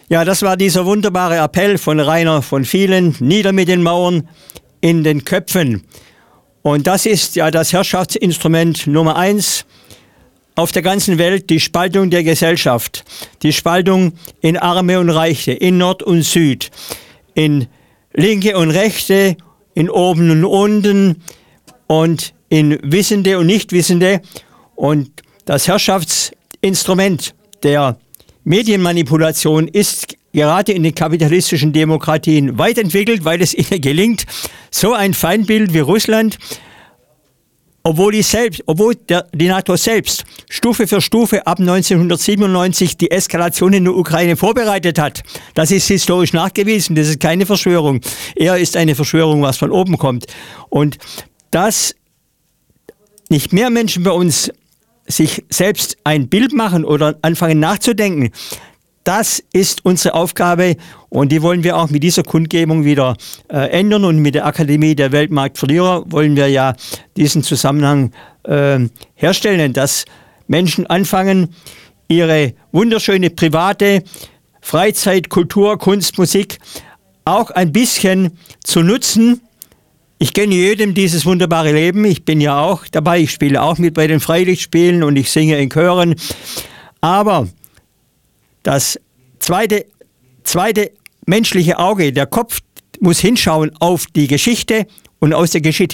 Ja, das war dieser wunderbare Appell von Rainer von Vielen, nieder mit den Mauern in den Köpfen. Und das ist ja das Herrschaftsinstrument Nummer 1 auf der ganzen Welt, die Spaltung der Gesellschaft. Die Spaltung in Arme und Reiche, in Nord und Süd, in Linke und Rechte, in Oben und Unten und in Wissende und Nichtwissende. Und das Herrschaftsinstrument der Medienmanipulation ist gerade in den kapitalistischen Demokratien weit entwickelt, weil es ihnen gelingt, so ein Feindbild wie Russland, obwohl die NATO selbst Stufe für Stufe ab 1997 die Eskalation in der Ukraine vorbereitet hat. Das ist historisch nachgewiesen, das ist keine Verschwörung. Eher ist eine Verschwörung, was von oben kommt. Und dass nicht mehr Menschen bei uns sich selbst ein Bild machen oder anfangen nachzudenken, das ist unsere Aufgabe und die wollen wir auch mit dieser Kundgebung wieder ändern. Und mit der Akademie der Weltmarktverlierer wollen wir ja diesen Zusammenhang herstellen, dass Menschen anfangen, ihre wunderschöne private Freizeit, Kultur, Kunst, Musik auch ein bisschen zu nutzen. Ich gönne jedem dieses wunderbare Leben. Ich bin ja auch dabei. Ich spiele auch mit bei den Freilichtspielen und ich singe in Chören. Aber das zweite menschliche Auge, der Kopf, muss hinschauen auf die Geschichte und aus der Geschichte